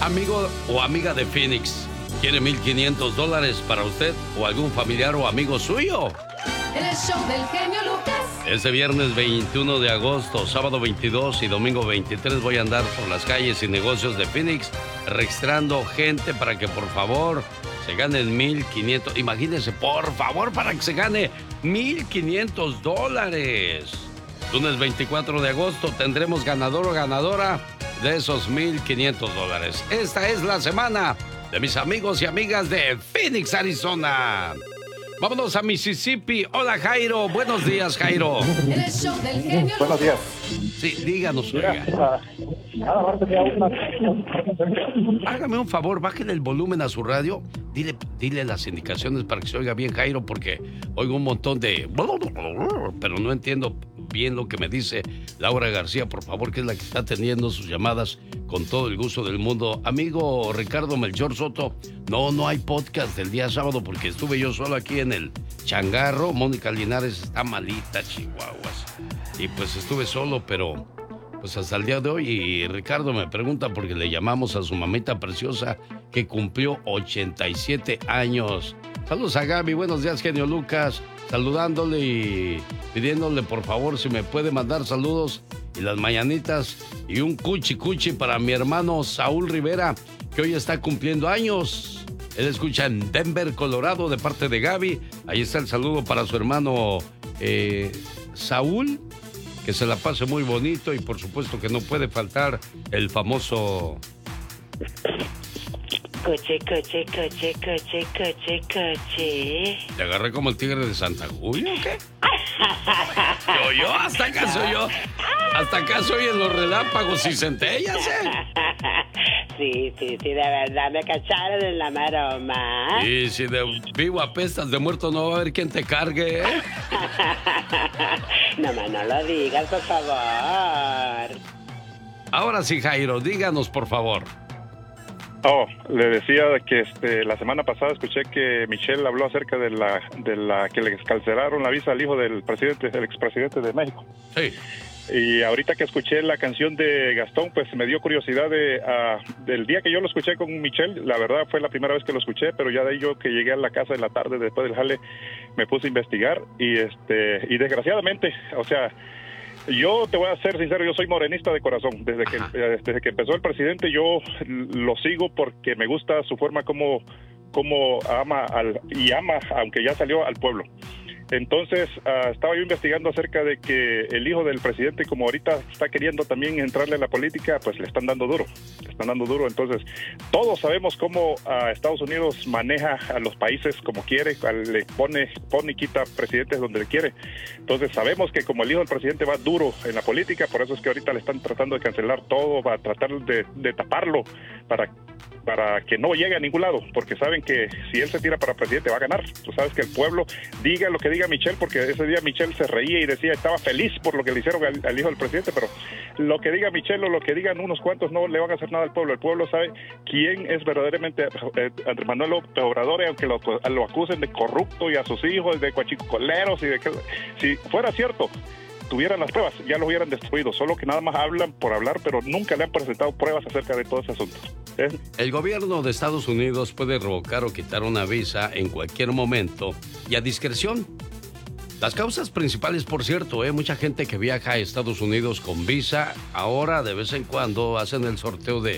Amigo o amiga de Phoenix, ¿quiere $1,500 para usted o algún familiar o amigo suyo? El show del genio Lucas. Este viernes 21 de agosto, sábado 22 y domingo 23 voy a andar por las calles y negocios de Phoenix registrando gente para que por favor se ganen $1,500. Imagínense, por favor, para que se gane $1,500. Lunes 24 de agosto tendremos ganador o ganadora de esos $1,500. Esta es la semana de mis amigos y amigas de Phoenix, Arizona. Vámonos a Mississippi. Hola, Jairo. Buenos días, Jairo. El show del genio. Buenos días. Sí, díganos, oiga. Hágame un favor, bájale el volumen a su radio. Dile las indicaciones para que se oiga bien, Jairo, porque oigo un montón de... pero no entiendo bien lo que me dice Laura García, por favor, que es la que está atendiendo sus llamadas con todo el gusto del mundo. Amigo Ricardo Melchor Soto, no hay podcast del día sábado porque estuve yo solo aquí en el changarro. Mónica Linares está malita, chihuahuas. Y pues estuve solo, pero pues hasta el día de hoy. Y Ricardo me pregunta porque le llamamos a su mamita preciosa que cumplió 87 años. Saludos a Gaby, buenos días, genio Lucas. Saludándole y pidiéndole por favor si me puede mandar saludos y las mañanitas y un cuchi para mi hermano Saúl Rivera, que hoy está cumpliendo años. Él escucha en Denver, Colorado, de parte de Gaby. Ahí está el saludo para su hermano Saúl, que se la pase muy bonito y por supuesto que no puede faltar el famoso... Coche. ¿Te agarré como el tigre de Santa Julia o qué? Yo, hasta acá soy yo. Hasta acá soy en los relámpagos y centellas, Sí, de verdad, me cacharon en la maroma. Y si de vivo apestas, de muerto no va a haber quien te cargue, No lo digas, por favor. Ahora sí, Jairo, díganos, por favor. Le decía que la semana pasada escuché que Michelle habló acerca de la que le cancelaron la visa al hijo del expresidente de México. Sí. Y ahorita que escuché la canción de Gastón, pues me dio curiosidad del día que yo lo escuché con Michelle. La verdad fue la primera vez que lo escuché, pero ya de ahí yo que llegué a la casa en la tarde después del jale me puse a investigar y desgraciadamente, o sea, yo te voy a ser sincero, yo soy morenista de corazón. Desde que empezó el presidente yo lo sigo porque me gusta su forma como ama aunque ya salió al pueblo. Entonces estaba yo investigando acerca de que el hijo del presidente, como ahorita está queriendo también entrarle a la política, pues le están dando duro. Entonces todos sabemos cómo Estados Unidos maneja a los países como quiere, le pone y quita presidentes donde le quiere. Entonces sabemos que como el hijo del presidente va duro en la política, por eso es que ahorita le están tratando de cancelar todo, va a tratar de taparlo para que no llegue a ningún lado, porque saben que si él se tira para presidente va a ganar. Tú sabes que el pueblo, diga lo que diga Michelle, porque ese día Michelle se reía y decía, estaba feliz por lo que le hicieron al hijo del presidente, pero lo que diga Michelle o lo que digan unos cuantos no le van a hacer nada al pueblo. El pueblo sabe quién es verdaderamente Andrés Manuel López Obrador, y aunque lo acusen de corrupto y a sus hijos de cochicoleros y de que si fuera cierto, tuvieran las pruebas, ya lo hubieran destruido, solo que nada más hablan por hablar, pero nunca le han presentado pruebas acerca de todo ese asunto. El gobierno de Estados Unidos puede revocar o quitar una visa en cualquier momento y a discreción. Las causas principales, por cierto, mucha gente que viaja a Estados Unidos con visa, ahora de vez en cuando hacen el sorteo de